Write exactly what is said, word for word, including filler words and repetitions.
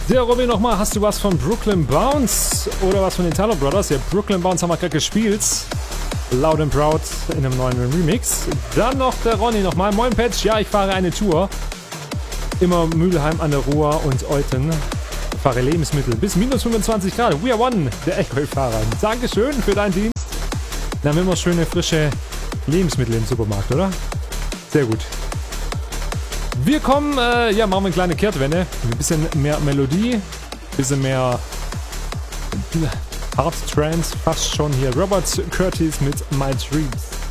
Der Robin nochmal, hast du was von Brooklyn Bounce oder was von den Italo Brothers? Ja, Brooklyn Bounce haben wir gerade gespielt. Loud and Proud in einem neuen Remix. Dann noch der Ronny nochmal. Moin Patch, ja, ich fahre eine Tour. Immer Mülheim an der Ruhr und Euten. Fahre Lebensmittel bis minus fünfundzwanzig Grad. We are one, der Echo-Fahrer. Dankeschön für deinen Dienst. Dann haben wir schöne, frische Lebensmittel im Supermarkt, oder? Sehr gut. Wir kommen, äh, ja, machen wir eine kleine Kehrtwende. Ein bisschen mehr Melodie, ein bisschen mehr Hard Trance, fast schon hier. Robert Curtis mit My Dreams.